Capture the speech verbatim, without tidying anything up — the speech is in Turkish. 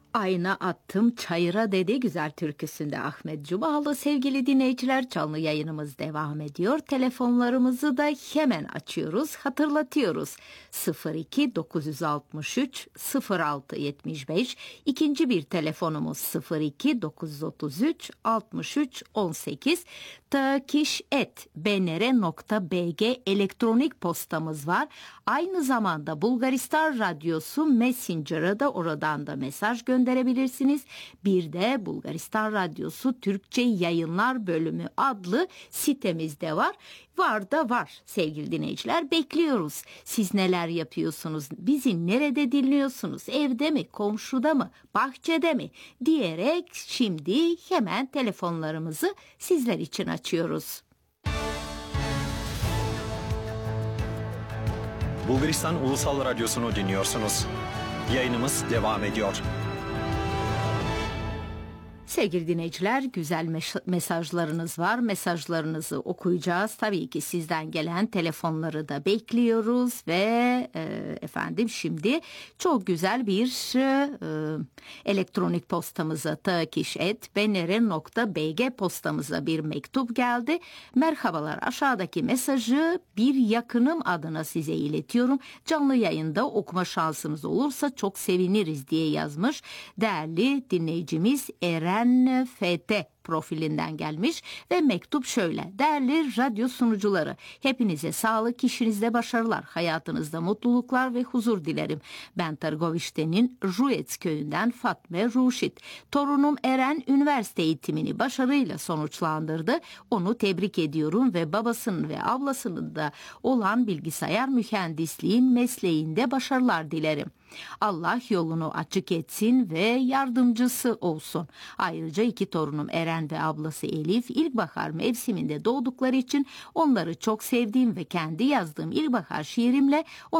Ayna attım çayıra dedi güzel türküsünde Ahmet Cumalı. Sevgili dinleyiciler, canlı yayınımız devam ediyor. Telefonlarımızı da hemen açıyoruz, hatırlatıyoruz. sıfır iki dokuz altı üç sıfır altı yetmiş beş. İkinci bir telefonumuz sıfır iki dokuz otuz üç altmış üç on sekiz. takiş et b n r nokta b g elektronik postamız var. Aynı zamanda Bulgaristan Radyosu Messenger'a da oradan da mesaj gönderebilirsiniz. Bir de Bulgaristan Radyosu Türkçe Yayınlar Bölümü adlı sitemizde var. Var da var sevgili dinleyiciler, bekliyoruz. Siz neler yapıyorsunuz? Bizi nerede dinliyorsunuz? Evde mi? Komşuda mı? Bahçede mi? Diyerek şimdi hemen telefonlarımızı sizler için açıyoruz. Bulgaristan Ulusal Radyosu'nu dinliyorsunuz. Yayınımız devam ediyor. Sevgili dinleyiciler, güzel mesajlarınız var. Mesajlarınızı okuyacağız. Tabii ki sizden gelen telefonları da bekliyoruz ve e, efendim şimdi çok güzel bir e, elektronik postamıza takiş et b n r nokta b g postamıza bir mektup geldi. Merhabalar, aşağıdaki mesajı bir yakınım adına size iletiyorum. Canlı yayında okuma şansınız olursa çok seviniriz diye yazmış. Değerli dinleyicimiz Eren F T profilinden gelmiş ve mektup şöyle: değerli radyo sunucuları, hepinize sağlık, işinizde başarılar, hayatınızda mutluluklar ve huzur dilerim. Ben Târgoviște'nin Ruetz köyünden Fatme Ruşit. Torunum Eren üniversite eğitimini başarıyla sonuçlandırdı. Onu tebrik ediyorum ve babasının ve ablasının da olan bilgisayar mühendisliğin mesleğinde başarılar dilerim. Allah yolunu açık etsin ve yardımcısı olsun. Ayrıca iki torunum Eren ve ablası Elif ilkbahar mevsiminde doğdukları için onları çok sevdiğim ve kendi yazdığım ilkbahar şiirimle